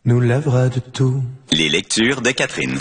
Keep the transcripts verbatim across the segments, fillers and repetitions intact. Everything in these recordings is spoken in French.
nous lèvera de tout. Les lectures de Catherine.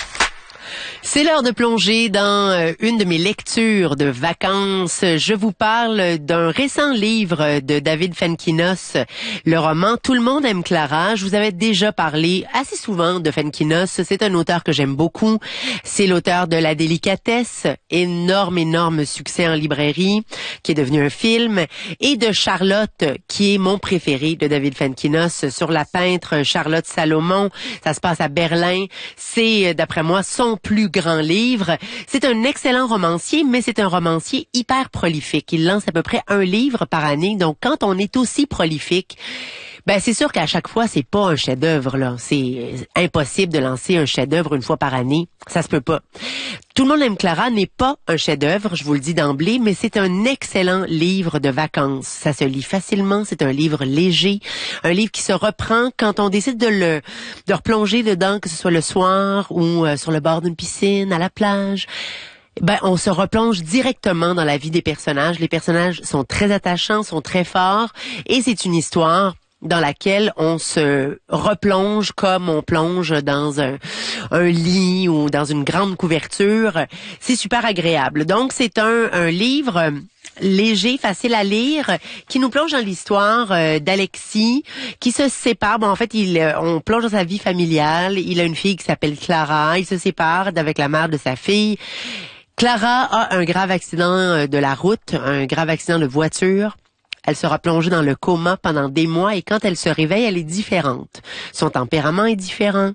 C'est l'heure de plonger dans euh, une de mes lectures de vacances. Je vous parle d'un récent livre de David Fenkinos, le roman Tout le monde aime Clara. Je vous avais déjà parlé assez souvent de Fenkinos. C'est un auteur que j'aime beaucoup. C'est l'auteur de La délicatesse, énorme, énorme succès en librairie, qui est devenu un film, et de Charlotte, qui est mon préféré de David Fenkinos, sur la peintre Charlotte Salomon. Ça se passe à Berlin. C'est, d'après moi, son plus grand livre. C'est un excellent romancier, mais c'est un romancier hyper prolifique. Il lance à peu près un livre par année. Donc, quand on est aussi prolifique, ben c'est sûr qu'à chaque fois, c'est pas un chef-d'œuvre, là. C'est impossible de lancer un chef-d'œuvre une fois par année. Ça se peut pas. Tout le monde aime Clara n'est pas un chef-d'œuvre, je vous le dis d'emblée, mais c'est un excellent livre de vacances. Ça se lit facilement, c'est un livre léger, un livre qui se reprend quand on décide de le de replonger dedans, que ce soit le soir ou euh, sur le bord d'une piscine, à la plage. Ben, on se replonge directement dans la vie des personnages. Les personnages sont très attachants, sont très forts, et c'est une histoire dans laquelle on se replonge comme on plonge dans un, un lit ou dans une grande couverture. C'est super agréable. Donc, c'est un, un livre léger, facile à lire, qui nous plonge dans l'histoire euh, d'Alexis, qui se sépare. Bon, en fait, il, euh, on plonge dans sa vie familiale. Il a une fille qui s'appelle Clara. Il se sépare avec la mère de sa fille. Clara a un grave accident de la route, un grave accident de voiture. Elle sera plongée dans le coma pendant des mois et quand elle se réveille, elle est différente. Son tempérament est différent.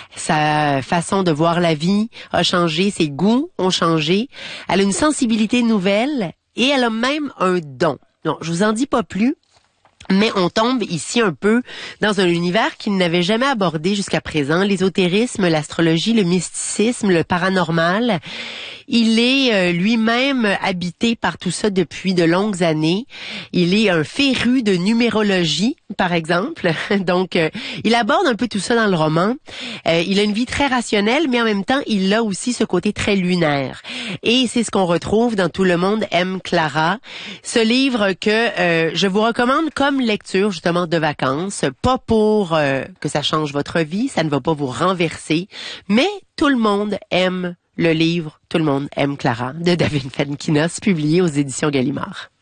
Sa façon de voir la vie a changé. Ses goûts ont changé. Elle a une sensibilité nouvelle et elle a même un don. Non, je vous en dis pas plus. Mais on tombe ici un peu dans un univers qu'il n'avait jamais abordé jusqu'à présent, l'ésotérisme, l'astrologie, le mysticisme, le paranormal. Il est euh, lui-même habité par tout ça depuis de longues années. Il est un féru de numérologie, par exemple. Donc, euh, il aborde un peu tout ça dans le roman. Euh, il a une vie très rationnelle, mais en même temps, il a aussi ce côté très lunaire. Et c'est ce qu'on retrouve dans Tout le monde aime Clara. Ce livre que euh, je vous recommande comme lecture, justement, de vacances. Pas pour euh, que ça change votre vie, ça ne va pas vous renverser, mais tout le monde aime le livre Tout le monde aime Clara de David Fenkinos, publié aux éditions Gallimard.